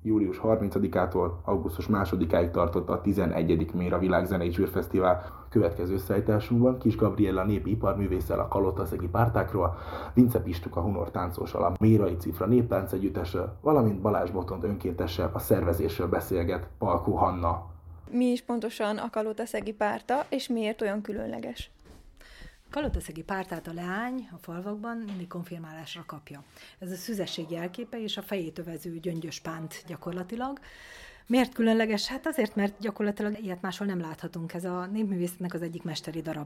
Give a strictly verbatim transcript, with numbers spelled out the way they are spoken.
július harmincadikától augusztus másodikáig tartott a tizenegyedik Méra Világzenei Zsűrfesztivál. Következő összeállításunkban Kis Gabriella népi iparművésszel a kalotaszegi pártákról, Vince Pistuk a Hunor táncossal a Mérai Cifra néptánc együttessel, valamint Balázs Botond önkéntessel a szervezésről beszélget Palkó Hanna. Mi is pontosan a kalotaszegi párta, és miért olyan különleges? Kalotaszegi pártát a leány a falvakban mindig konfirmálásra kapja. Ez a szüzesség jelképe és a fejét övező gyöngyös pánt gyakorlatilag. Miért különleges? Hát azért, mert gyakorlatilag ilyet máshol nem láthatunk. Ez a népművészetnek az egyik mesteri darab.